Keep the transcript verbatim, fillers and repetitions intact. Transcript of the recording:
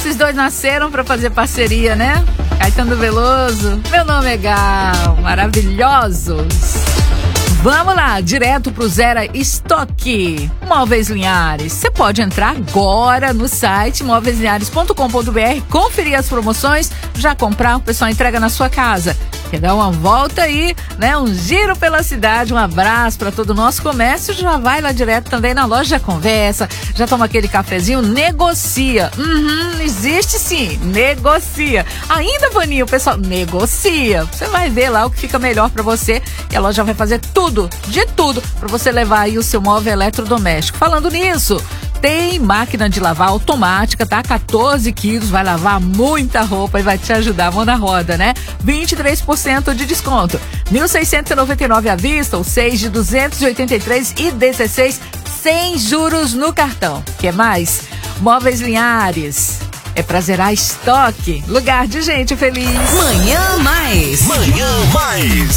Esses dois nasceram pra fazer parceria, né? Caetano Veloso, Meu Nome é Gal, maravilhosos. Vamos lá, direto pro Zera Estoque. Móveis Linhares. Você pode entrar agora no site móveis linhares ponto com ponto b r, conferir as promoções, já comprar, o pessoal entrega na sua casa. Quer dar uma volta aí, né? Um giro pela cidade, um abraço para todo o nosso comércio, já vai lá direto também na loja, já conversa, já toma aquele cafezinho, negocia. Uhum, existe sim, negocia. Ainda, Vaninho, o pessoal negocia. Você vai ver lá o que fica melhor para você e a loja vai fazer tudo, de tudo, para você levar aí o seu móvel eletrodoméstico. Falando nisso, tem máquina de lavar automática, tá? quatorze quilos, vai lavar muita roupa e vai te ajudar. Mão na roda, né? vinte e três por cento de desconto. mil seiscentos e noventa e nove à vista, ou seis de duzentos e oitenta e três e dezesseis sem juros no cartão. Quer mais? Móveis Linhares. É pra zerar estoque. Lugar de gente feliz. Manhã